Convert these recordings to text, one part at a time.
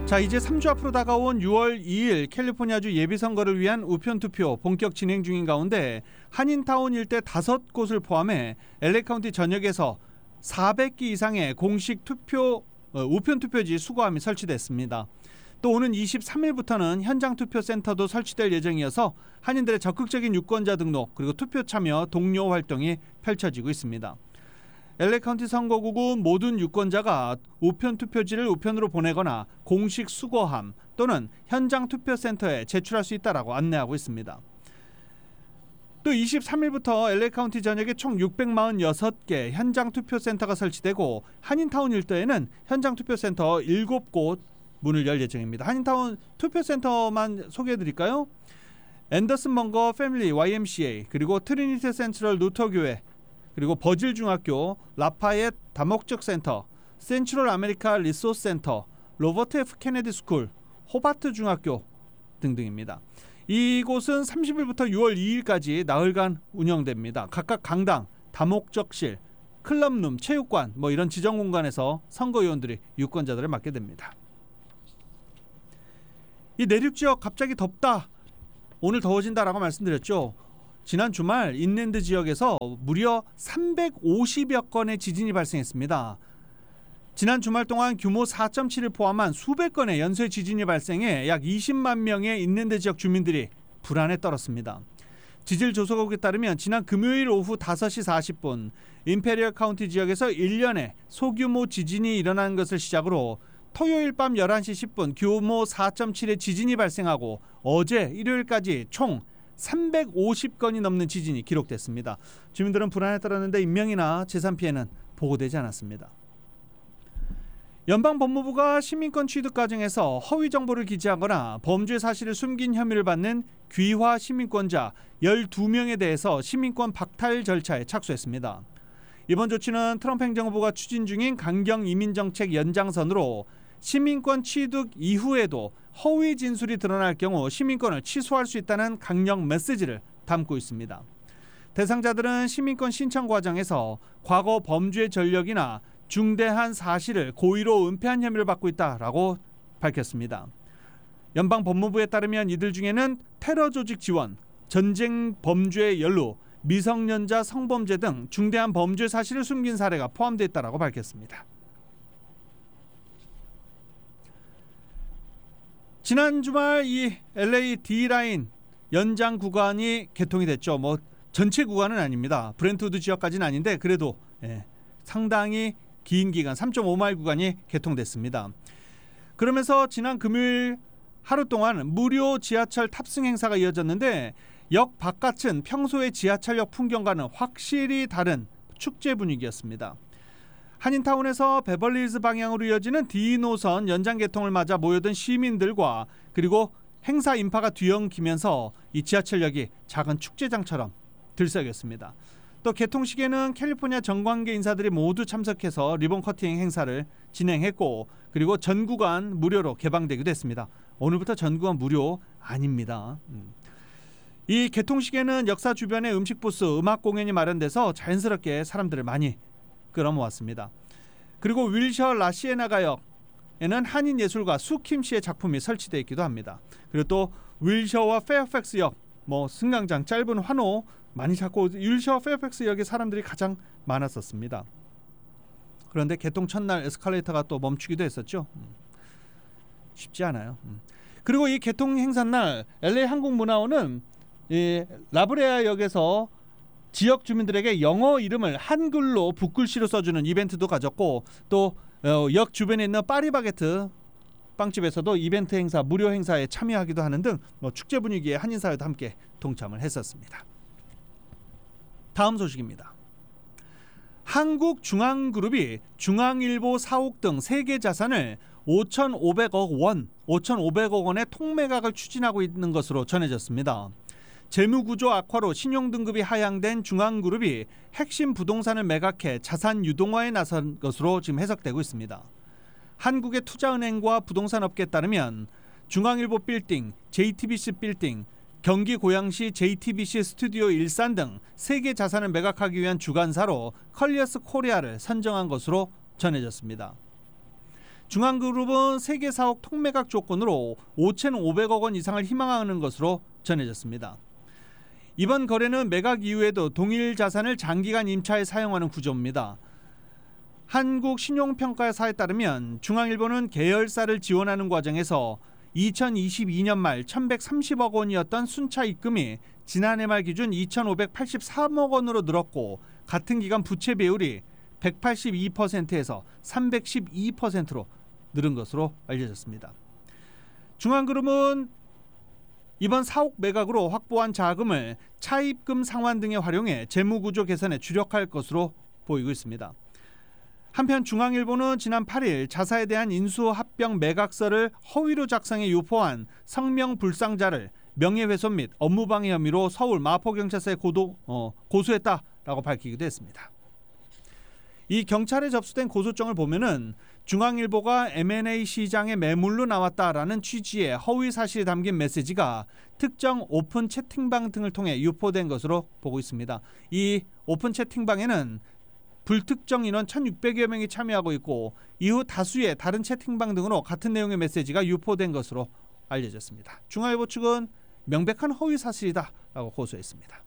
자, 이제 3주 앞으로 다가온 6월 2일 캘리포니아주 예비선거를 위한 우편투표 본격 진행 중인 가운데 한인타운 일대 5곳을 포함해 LA 카운티 전역에서 400기 이상의 공식 우편투표지 수거함이 설치됐습니다. 또 오는 23일부터는 현장투표센터도 설치될 예정이어서 한인들의 적극적인 유권자 등록 그리고 투표 참여 독려 활동이 펼쳐지고 있습니다. LA 카운티 선거구군 모든 유권자가 우편 투표지를 우편으로 보내거나 공식 수거함 또는 현장 투표센터에 제출할 수 있다라고 안내하고 있습니다. 또 23일부터 LA 카운티 전역에 총 646개 현장 투표센터가 설치되고 한인타운 일대에는 현장 투표센터 7곳 문을 열 예정입니다. 한인타운 투표센터만 소개해드릴까요? 앤더슨 먼거 패밀리 YMCA 그리고 트리니티 센트럴 루터교회 그리고 버질 중학교, 라파옙 다목적 센터, 센트럴 아메리카 리소스 센터, 로버트 F 케네디 스쿨, 호바트 중학교 등등입니다. 이곳은 30일부터 6월 2일까지 나흘간 운영됩니다. 각각 강당, 다목적실, 클럽룸, 체육관 이런 지정 공간에서 선거위원들이 유권자들을 맡게 됩니다. 이 내륙 지역 갑자기 덥다, 오늘 더워진다라고 말씀드렸죠. 지난 주말 인랜드 지역에서 무려 350여 건의 지진이 발생했습니다. 지난 주말 동안 규모 4.7을 포함한 수백 건의 연쇄 지진이 발생해 약 20만 명의 인랜드 지역 주민들이 불안에 떨었습니다. 지질 조사국에 따르면 지난 금요일 오후 5시 40분 임페리얼 카운티 지역에서 1년에 소규모 지진이 일어난 것을 시작으로 토요일 밤 11시 10분 규모 4.7의 지진이 발생하고 어제 일요일까지 총 350건이 넘는 지진이 기록됐습니다. 주민들은 불안에 떨었는데 인명이나 재산 피해는 보고되지 않았습니다. 연방법무부가 시민권 취득 과정에서 허위 정보를 기재하거나 범죄 사실을 숨긴 혐의를 받는 귀화 시민권자 12명에 대해서 시민권 박탈 절차에 착수했습니다. 이번 조치는 트럼프 행정부가 추진 중인 강경 이민정책 연장선으로 시민권 취득 이후에도 허위 진술이 드러날 경우 시민권을 취소할 수 있다는 강력 메시지를 담고 있습니다. 대상자들은 시민권 신청 과정에서 과거 범죄 전력이나 중대한 사실을 고의로 은폐한 혐의를 받고 있다라고 밝혔습니다. 연방법무부에 따르면 이들 중에는 테러 조직 지원, 전쟁 범죄에 연루, 미성년자 성범죄 등 중대한 범죄 사실을 숨긴 사례가 포함되어 있다라고 밝혔습니다. 지난 주말 이 LA D라인 연장 구간이 개통이 됐죠. 전체 구간은 아닙니다. 브렌트우드 지역까지는 아닌데 그래도 상당히 긴 기간 3.5마일 구간이 개통됐습니다. 그러면서 지난 금요일 하루 동안 무료 지하철 탑승 행사가 이어졌는데 역 바깥은 평소의 지하철역 풍경과는 확실히 다른 축제 분위기였습니다. 한인타운에서 베벌리힐즈 방향으로 이어지는 D 노선 연장 개통을 맞아 모여든 시민들과 그리고 행사 인파가 뒤엉키면서 이 지하철역이 작은 축제장처럼 들썩였습니다. 또 개통식에는 캘리포니아 정관계 인사들이 모두 참석해서 리본 커팅 행사를 진행했고 그리고 전 구간 무료로 개방되기도 했습니다. 오늘부터 전 구간 무료 아닙니다. 이 개통식에는 역사 주변의 음식 부스, 음악 공연이 마련돼서 자연스럽게 사람들을 많이 끌어모았습니다. 그리고 윌셔 라시에나가역에는 한인 예술가 수킴 씨의 작품이 설치되어 있기도 합니다. 그리고 또 윌셔와 페어팩스역, 승강장, 짧은 환호 많이 찾고 윌셔 페어팩스 역에 사람들이 가장 많았었습니다. 그런데 개통 첫날 에스컬레이터가 또 멈추기도 했었죠. 쉽지 않아요. 그리고 이 개통 행사 날 LA 한국문화원은 이 라브레아 역에서 지역 주민들에게 영어 이름을 한글로 붓글씨로 써주는 이벤트도 가졌고 또 역 주변에 있는 파리바게트 빵집에서도 이벤트 행사, 무료 행사에 참여하기도 하는 등 축제 분위기에 한인사회도 함께 동참을 했었습니다. 다음 소식입니다. 한국중앙그룹이 중앙일보 사옥 등 3개 자산을 5,500억 원의 통매각을 추진하고 있는 것으로 전해졌습니다. 재무구조 악화로 신용등급이 하향된 중앙그룹이 핵심 부동산을 매각해 자산 유동화에 나선 것으로 지금 해석되고 있습니다. 한국의 투자은행과 부동산업계에 따르면 중앙일보 빌딩, JTBC 빌딩, 경기 고양시 JTBC 스튜디오 일산 등 3개 자산을 매각하기 위한 주관사로 컬리어스 코리아를 선정한 것으로 전해졌습니다. 중앙그룹은 세계 사옥 통매각 조건으로 5,500억 원 이상을 희망하는 것으로 전해졌습니다. 이번 거래는 매각 이후에도 동일 자산을 장기간 임차에 사용하는 구조입니다. 한국신용평가사에 따르면 중앙일보는 계열사를 지원하는 과정에서 2022년 말 1,130억 원이었던 순차 입금이 지난해 말 기준 2,583억 원으로 늘었고 같은 기간 부채 비율이 182%에서 312%로 늘은 것으로 알려졌습니다. 중앙그룹은 이번 사옥 매각으로 확보한 자금을 차입금 상환 등에 활용해 재무구조 개선에 주력할 것으로 보이고 있습니다. 한편 중앙일보는 지난 8일 자사에 대한 인수합병 매각서를 허위로 작성해 유포한 성명불상자를 명예훼손 및 업무방해 혐의로 서울 마포경찰서에 고소했다라고 밝히기도 했습니다. 이 경찰에 접수된 고소장을 보면은 중앙일보가 M&A 시장에 매물로 나왔다라는 취지의 허위 사실이 담긴 메시지가 특정 오픈 채팅방 등을 통해 유포된 것으로 보고 있습니다. 이 오픈 채팅방에는 불특정 인원 1,600여 명이 참여하고 있고 이후 다수의 다른 채팅방 등으로 같은 내용의 메시지가 유포된 것으로 알려졌습니다. 중앙일보 측은 명백한 허위 사실이다라고 고소했습니다.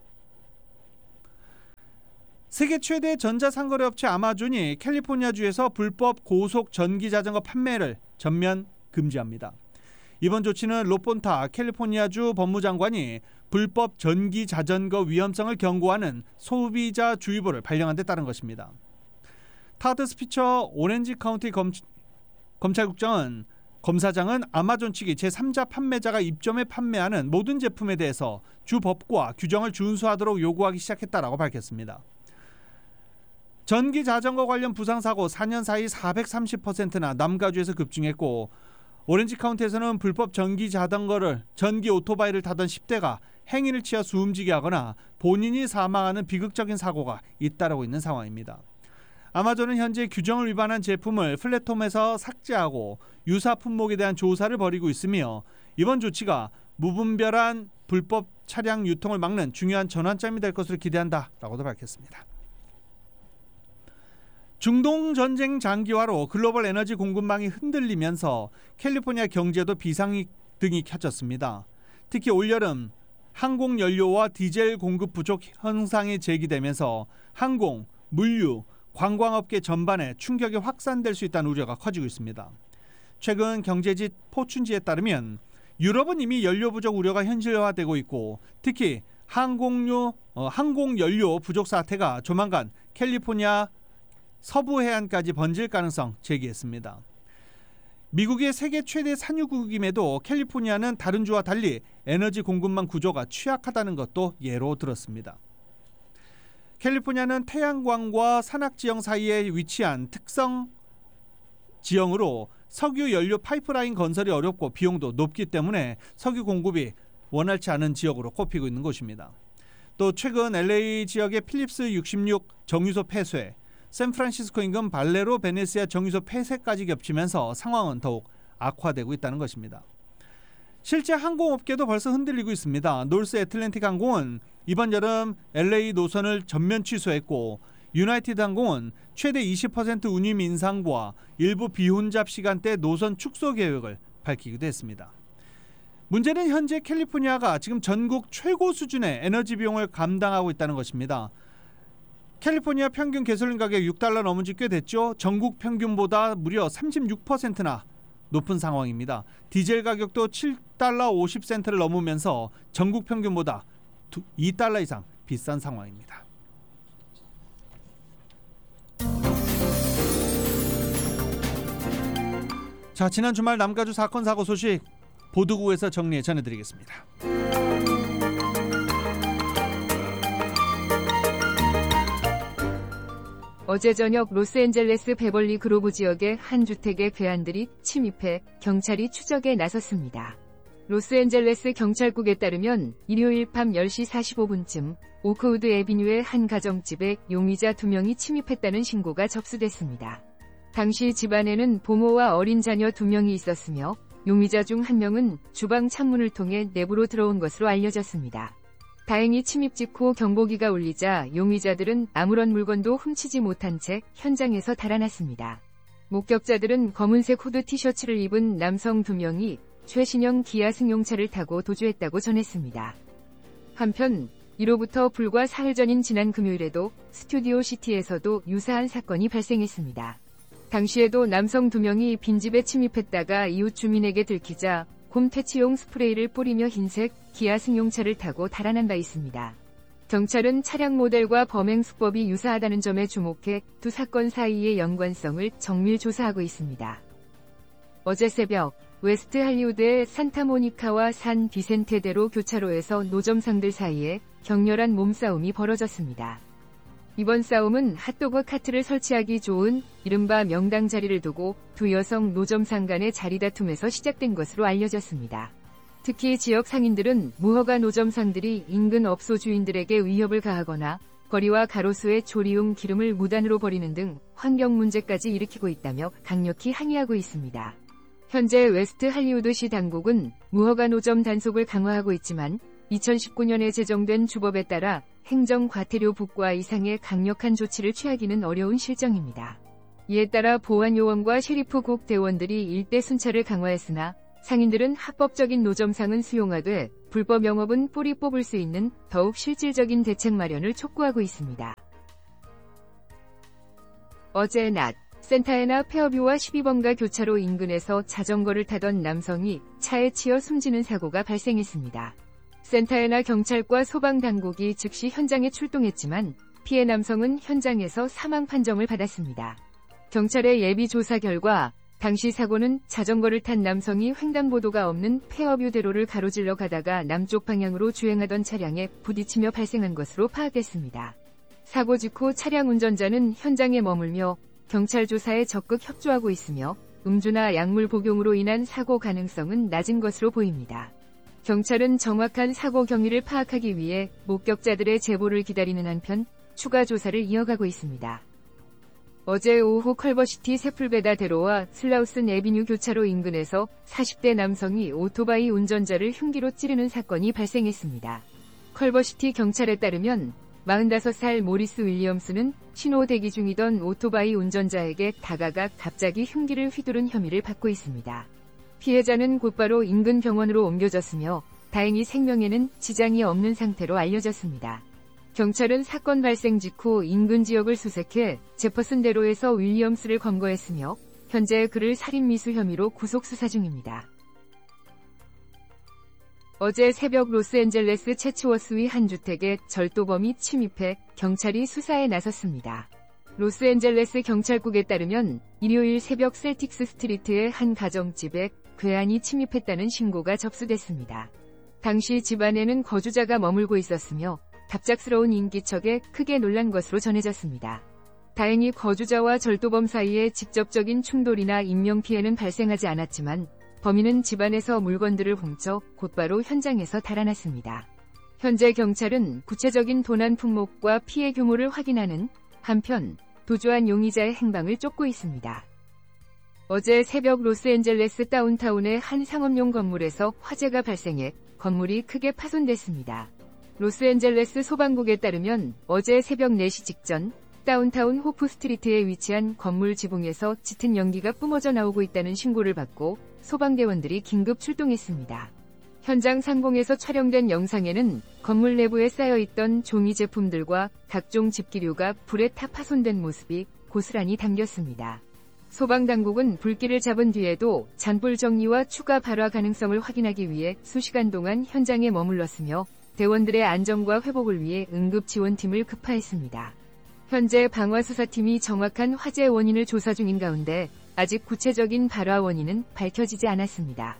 세계 최대 전자상거래 업체 아마존이 캘리포니아주에서 불법 고속 전기자전거 판매를 전면 금지합니다. 이번 조치는 로폰타 캘리포니아주 법무장관이 불법 전기자전거 위험성을 경고하는 소비자 주의보를 발령한 데 따른 것입니다. 타드 스피처 오렌지 카운티 검사장은 아마존 측이 제3자 판매자가 입점해 판매하는 모든 제품에 대해서 주 법과 규정을 준수하도록 요구하기 시작했다라고 밝혔습니다. 전기자전거 관련 부상사고 4년 사이 430%나 남가주에서 급증했고 오렌지 카운티에서는 불법 전기 오토바이를 타던 10대가 행인을 치어 숨지게 하거나 본인이 사망하는 비극적인 사고가 잇따르고 있는 상황입니다. 아마존은 현재 규정을 위반한 제품을 플랫폼에서 삭제하고 유사 품목에 대한 조사를 벌이고 있으며 이번 조치가 무분별한 불법 차량 유통을 막는 중요한 전환점이 될 것으로 기대한다라고도 밝혔습니다. 중동 전쟁 장기화로 글로벌 에너지 공급망이 흔들리면서 캘리포니아 경제도 비상등이 켜졌습니다. 특히 올여름 항공 연료와 디젤 공급 부족 현상이 제기되면서 항공, 물류, 관광업계 전반에 충격이 확산될 수 있다는 우려가 커지고 있습니다. 최근 경제지 포춘지에 따르면 유럽은 이미 연료 부족 우려가 현실화되고 있고 특히 항공 연료 부족 사태가 조만간 캘리포니아 서부 해안까지 번질 가능성 제기했습니다. 미국의 세계 최대 산유국임에도 캘리포니아는 다른 주와 달리 에너지 공급망 구조가 취약하다는 것도 예로 들었습니다. 캘리포니아는 태양광과 산악지형 사이에 위치한 특성 지형으로 석유 연료 파이프라인 건설이 어렵고 비용도 높기 때문에 석유 공급이 원활치 않은 지역으로 꼽히고 있는 곳입니다. 또 최근 LA 지역의 필립스 66 정유소 폐쇄, 샌프란시스코 인근 발레로 베네시아 정유소 폐쇄까지 겹치면서 상황은 더욱 악화되고 있다는 것입니다. 실제 항공업계도 벌써 흔들리고 있습니다. 노스 애틀랜틱 항공은 이번 여름 LA 노선을 전면 취소했고 유나이티드 항공은 최대 20% 운임 인상과 일부 비혼잡 시간대 노선 축소 계획을 밝히기도 했습니다. 문제는 현재 캘리포니아가 지금 전국 최고 수준의 에너지 비용을 감당하고 있다는 것입니다. 캘리포니아 평균 가솔린 가격 $6 넘은 지 꽤 됐죠. 전국 평균보다 무려 36%나 높은 상황입니다. 디젤 가격도 $7 50센트를 넘으면서 전국 평균보다 $2 이상 비싼 상황입니다. 자, 지난 주말 남가주 사건 사고 소식 보도국에서 정리해 전해드리겠습니다. 어제 저녁 로스앤젤레스 베벌리 그로브 지역의 한 주택에 괴한들이 침입해 경찰이 추적에 나섰습니다. 로스앤젤레스 경찰국에 따르면 일요일 밤 10시 45분쯤 오크우드 애비뉴의 한 가정집에 용의자 2명이 침입했다는 신고가 접수됐습니다. 당시 집안에는 부모와 어린 자녀 2명이 있었으며 용의자 중 1명은 주방 창문을 통해 내부로 들어온 것으로 알려졌습니다. 다행히 침입 직후 경보기가 울리자 용의자들은 아무런 물건도 훔치지 못한 채 현장에서 달아났습니다. 목격자들은 검은색 후드 티셔츠를 입은 남성 2명이 최신형 기아 승용차를 타고 도주했다고 전했습니다. 한편 이로부터 불과 사흘 전인 지난 금요일에도 스튜디오 시티에서도 유사한 사건이 발생했습니다. 당시에도 남성 2명이 빈집에 침입했다가 이웃 주민에게 들키자 곰 퇴치용 스프레이를 뿌리며 흰색 기아 승용차를 타고 달아난 바 있습니다. 경찰은 차량 모델과 범행 수법이 유사하다는 점에 주목해 두 사건 사이의 연관성을 정밀 조사하고 있습니다. 어제 새벽 웨스트 할리우드의 산타모니카와 산 비센테대로 교차로에서 노점상들 사이에 격렬한 몸싸움이 벌어졌습니다. 이번 싸움은 핫도그 카트를 설치하기 좋은 이른바 명당 자리를 두고 두 여성 노점상 간의 자리 다툼에서 시작된 것으로 알려졌습니다. 특히 지역 상인들은 무허가 노점상들이 인근 업소 주인들에게 위협을 가하거나 거리와 가로수에 조리용 기름을 무단으로 버리는 등 환경 문제까지 일으키고 있다며 강력히 항의하고 있습니다. 현재 웨스트 할리우드시 당국은 무허가 노점 단속을 강화하고 있지만 2019년에 제정된 주법에 따라 행정 과태료 부과 이상의 강력한 조치를 취하기는 어려운 실정입니다. 이에 따라 보안요원과 셰리프국 대원들이 일대 순찰을 강화했으나 상인들은 합법적인 노점상은 수용하되 불법 영업은 뿌리 뽑을 수 있는 더욱 실질적인 대책 마련을 촉구하고 있습니다. 어제 낮 센타애나 페어뷰와 12번가 교차로 인근에서 자전거를 타던 남성이 차에 치여 숨지는 사고가 발생했습니다. 센타애나 경찰과 소방당국이 즉시 현장에 출동했지만 피해 남성은 현장에서 사망 판정을 받았습니다. 경찰의 예비 조사 결과 당시 사고는 자전거를 탄 남성이 횡단보도가 없는 페어뷰 대로를 가로질러 가다가 남쪽 방향으로 주행하던 차량에 부딪히며 발생한 것으로 파악됐습니다. 사고 직후 차량 운전자는 현장에 머물며 경찰 조사에 적극 협조하고 있으며 음주나 약물 복용으로 인한 사고 가능성은 낮은 것으로 보입니다. 경찰은 정확한 사고 경위를 파악하기 위해 목격자들의 제보를 기다리는 한편 추가 조사를 이어가고 있습니다. 어제 오후 컬버시티 세풀베다 대로와 슬라우슨 애비뉴 교차로 인근에서 40대 남성이 오토바이 운전자를 흉기로 찌르는 사건이 발생했습니다. 컬버시티 경찰에 따르면 45살 모리스 윌리엄스는 신호 대기 중이던 오토바이 운전자에게 다가가 갑자기 흉기를 휘두른 혐의를 받고 있습니다. 피해자는 곧바로 인근 병원으로 옮겨졌으며 다행히 생명에는 지장이 없는 상태로 알려졌습니다. 경찰은 사건 발생 직후 인근 지역을 수색해 제퍼슨 대로에서 윌리엄스를 검거했으며 현재 그를 살인미수 혐의로 구속수사 중입니다. 어제 새벽 로스앤젤레스 채츠워스위 한 주택에 절도범이 침입해 경찰이 수사에 나섰습니다. 로스앤젤레스 경찰국에 따르면 일요일 새벽 셀틱스 스트리트의 한 가정집에 괴한이 침입했다는 신고가 접수됐습니다. 당시 집안에는 거주자가 머물고 있었으며 갑작스러운 인기척에 크게 놀란 것으로 전해졌습니다. 다행히 거주자와 절도범 사이에 직접적인 충돌이나 인명피해는 발생하지 않았지만 범인은 집안에서 물건들을 훔쳐 곧바로 현장에서 달아났습니다. 현재 경찰은 구체적인 도난 품목과 피해 규모를 확인하는 한편 도주한 용의자의 행방을 쫓고 있습니다. 어제 새벽 로스앤젤레스 다운타운의 한 상업용 건물에서 화재가 발생해 건물이 크게 파손됐습니다. 로스앤젤레스 소방국에 따르면 어제 새벽 4시 직전 다운타운 호프 스트리트에 위치한 건물 지붕에서 짙은 연기가 뿜어져 나오고 있다는 신고를 받고 소방대원들이 긴급 출동했습니다. 현장 상공에서 촬영된 영상에는 건물 내부에 쌓여있던 종이 제품들과 각종 집기류가 불에 타 파손된 모습이 고스란히 담겼습니다. 소방당국은 불길을 잡은 뒤에도 잔불 정리와 추가 발화 가능성을 확인하기 위해 수시간 동안 현장에 머물렀으며 대원들의 안전과 회복을 위해 응급지원팀을 급파했습니다. 현재 방화수사팀이 정확한 화재 원인을 조사 중인 가운데 아직 구체적인 발화 원인은 밝혀지지 않았습니다.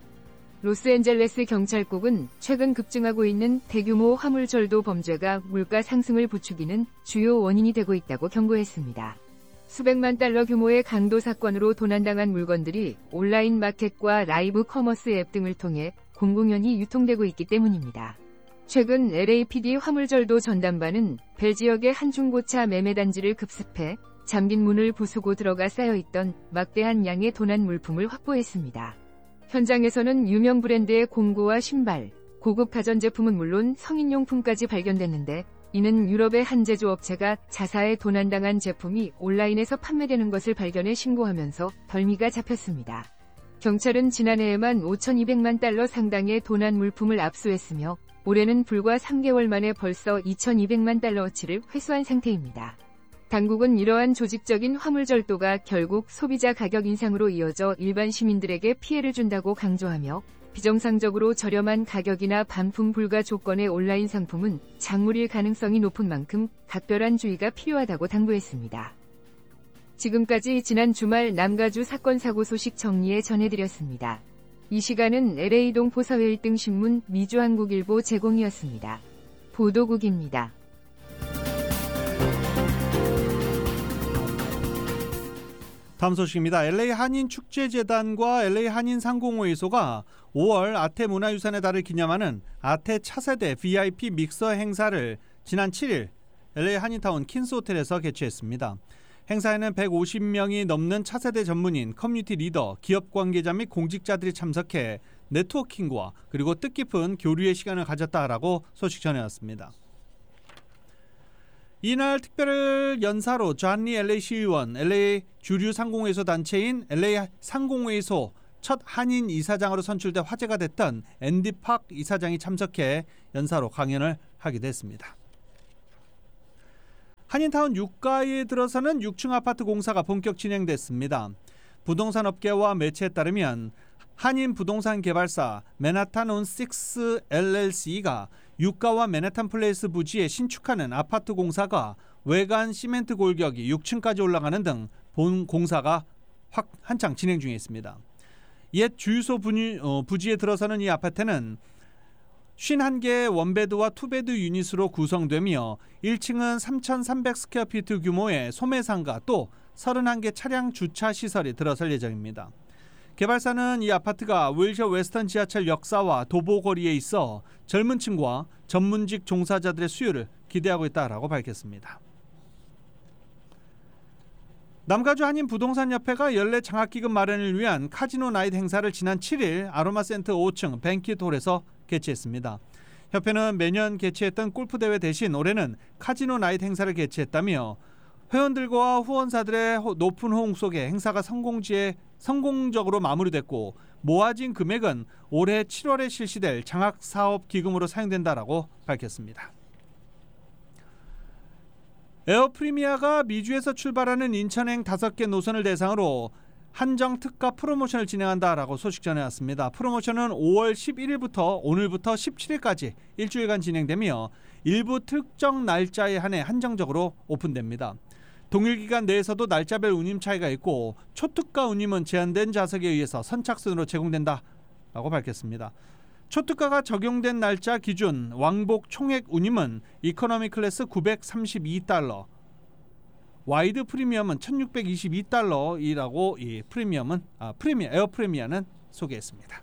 로스앤젤레스 경찰국은 최근 급증하고 있는 대규모 화물절도 범죄가 물가 상승을 부추기는 주요 원인이 되고 있다고 경고했습니다. 수백만 달러 규모의 강도 사건으로 도난당한 물건들이 온라인 마켓과 라이브 커머스 앱 등을 통해 공공연히 유통되고 있기 때문입니다. 최근 LAPD 화물절도 전담반은 벨 지역의 한 중고차 매매단지를 급습해 잠긴 문을 부수고 들어가 쌓여있던 막대한 양의 도난 물품을 확보했습니다. 현장에서는 유명 브랜드의 공구와 신발, 고급 가전제품은 물론 성인용품까지 발견됐는데 이는 유럽의 한 제조업체가 자사에 도난당한 제품이 온라인에서 판매되는 것을 발견해 신고하면서 덜미가 잡혔습니다. 경찰은 지난해에만 5,200만 달러 상당의 도난 물품을 압수했으며 올해는 불과 3개월 만에 벌써 2,200만 달러어치를 회수한 상태입니다. 당국은 이러한 조직적인 화물절도가 결국 소비자 가격 인상으로 이어져 일반 시민들에게 피해를 준다고 강조하며 비정상적으로 저렴한 가격이나 반품 불가 조건의 온라인 상품은 작물일 가능성이 높은 만큼 각별한 주의가 필요하다고 당부했습니다. 지금까지 지난 주말 남가주 사건 사고 소식 정리해 전해드렸습니다. 이 시간은 LA 동포사회 1등 신문 미주한국일보 제공이었습니다. 보도국입니다. 다음 소식입니다. LA 한인축제재단과 LA 한인상공회의소가 5월 아태 문화유산의 달을 기념하는 아태 차세대 VIP 믹서 행사를 지난 7일 LA 한인타운 킨스호텔에서 개최했습니다. 행사에는 150명이 넘는 차세대 전문인, 커뮤니티 리더, 기업 관계자 및 공직자들이 참석해 네트워킹과 그리고 뜻깊은 교류의 시간을 가졌다라고 소식 전해왔습니다. 이날 특별 연사로 존리 LA 시의원, LA 주류 상공회의소 단체인 LA 상공회의소 첫 한인 이사장으로 선출돼 화제가 됐던 앤디 팍 이사장이 참석해 연사로 강연을 하기도 했습니다. 한인타운 6가에 들어서는 6층 아파트 공사가 본격 진행됐습니다. 부동산 업계와 매체에 따르면 한인 부동산 개발사 맨하탄 온6 LLC가 6가와 맨하탄 플레이스 부지에 신축하는 아파트 공사가 외관 시멘트 골격이 6층까지 올라가는 등 본 공사가 한창 진행 중에 있습니다. 옛 주유소 부지에 들어서는 이 아파트는 51개의 원베드와 투베드 유닛으로 구성되며 1층은 3,300스퀘어피트 규모의 소매상가 또 31개 차량 주차 시설이 들어설 예정입니다. 개발사는 이 아파트가 윌셔 웨스턴 지하철 역사와 도보거리에 있어 젊은 층과 전문직 종사자들의 수요를 기대하고 있다고 밝혔습니다. 남가주 한인부동산협회가 연례 장학기금 마련을 위한 카지노 나잇 행사를 지난 7일 아로마센터 5층 뱅킷홀에서 개최했습니다. 협회는 매년 개최했던 골프대회 대신 올해는 카지노 나잇 행사를 개최했다며 회원들과 후원사들의 높은 호응 속에 행사가 성공적으로 마무리됐고 모아진 금액은 올해 7월에 실시될 장학사업기금으로 사용된다라고 밝혔습니다. 에어프리미아가 미주에서 출발하는 인천행 5개 노선을 대상으로 한정 특가 프로모션을 진행한다라고 소식 전해왔습니다. 프로모션은 5월 11일부터 오늘부터 17일까지 일주일간 진행되며 일부 특정 날짜에 한해 한정적으로 오픈됩니다. 동일 기간 내에서도 날짜별 운임 차이가 있고 초특가 운임은 제한된 좌석에 의해서 선착순으로 제공된다라고 밝혔습니다. 초특가가 적용된 날짜 기준 왕복 총액 운임은 이코노미 클래스 932달러, 와이드 프리미엄은 1622달러이라고 이 에어 프리미어는 소개했습니다.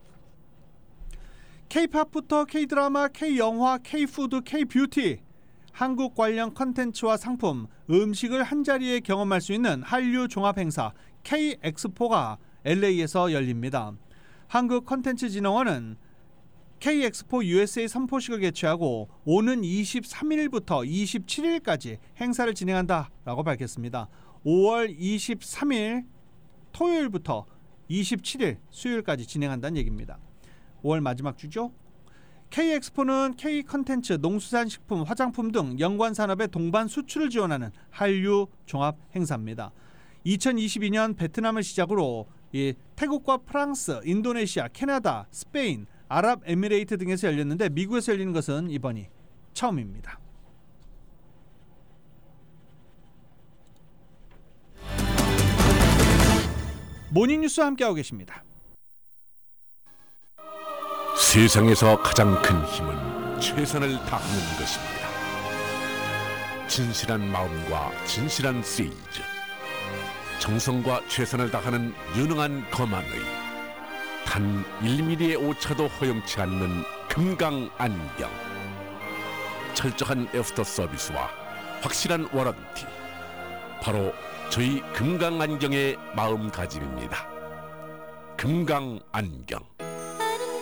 K-팝부터 K-드라마, K-영화, K-푸드, K-뷰티 한국 관련 컨텐츠와 상품, 음식을 한자리에 경험할 수 있는 한류 종합 행사 K-엑스포가 LA에서 열립니다. 한국컨텐츠진흥원은 K-엑스포 USA 선포식을 개최하고 오는 23일부터 27일까지 행사를 진행한다라고 밝혔습니다. 5월 23일 토요일부터 27일 수요일까지 진행한다는 얘기입니다. 5월 마지막 주죠. K-엑스포는 K-컨텐츠, 농수산식품, 화장품 등 연관 산업의 동반 수출을 지원하는 한류 종합 행사입니다. 2022년 베트남을 시작으로 태국과 프랑스, 인도네시아, 캐나다, 스페인, 아랍에미레이트 등에서 열렸는데 미국에서 열리는 것은 이번이 처음입니다. 모닝뉴스 함께하고 계십니다. 세상에서 가장 큰 힘은 최선을 다하는 것입니다. 진실한 마음과 진실한 세이즈, 정성과 최선을 다하는 유능한 검안의 단 1mm의 오차도 허용치 않는 금강안경, 철저한 애프터 서비스와 확실한 워런티, 바로 저희 금강안경의 마음가짐입니다. 금강안경.